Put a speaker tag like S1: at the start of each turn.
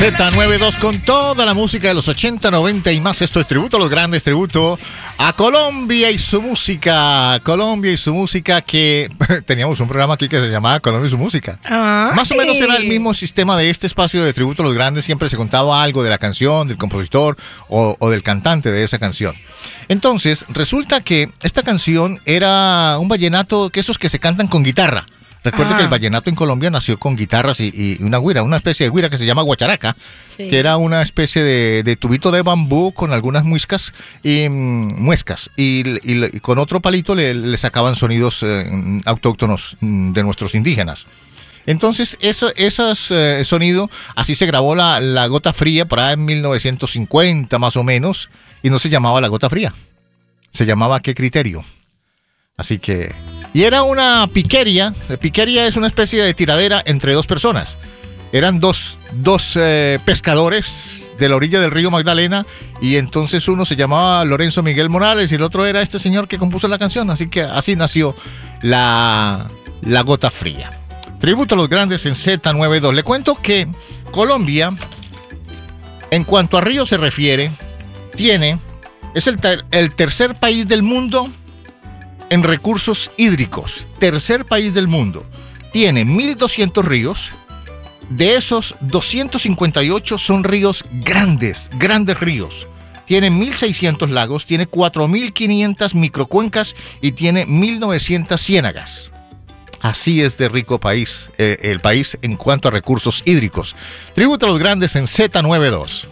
S1: Z92 con toda la música de los 80, 90 y más. Esto es tributo a los grandes, tributo a Colombia y su música. Colombia y su música, que teníamos un programa aquí que se llamaba Colombia y su música. Más o menos era el mismo sistema de este espacio de tributo a los grandes. Siempre se contaba algo de la canción, del compositor o del cantante de esa canción. Entonces, resulta que esta canción era un vallenato, que esos que se cantan con guitarra. Recuerde que el vallenato en Colombia nació con guitarras y una güira, una especie de güira que se llama guacharaca, sí, que era una especie de tubito de bambú con algunas muescas y muescas. Y con otro palito le sacaban sonidos autóctonos de nuestros indígenas. Entonces, ese sonido, así se grabó la Gota Fría por ahí en 1950 más o menos, y no se llamaba La Gota Fría, se llamaba ¿Qué Criterio? Así que... Y era una piquería. Piquería es una especie de tiradera entre dos personas. Eran dos pescadores de la orilla del río Magdalena, y entonces uno se llamaba Lorenzo Miguel Morales y el otro era este señor que compuso la canción. Así que así nació la Gota Fría. Tributo a los grandes en Z92. Le cuento que Colombia, en cuanto a ríos se refiere, es el tercer país del mundo en recursos hídricos. Tercer país del mundo. Tiene 1.200 ríos. De esos, 258 son ríos grandes ríos. Tiene 1.600 lagos, tiene 4.500 microcuencas y tiene 1.900 ciénagas. Así es de rico país, el país en cuanto a recursos hídricos. Tributo a los grandes en Z92.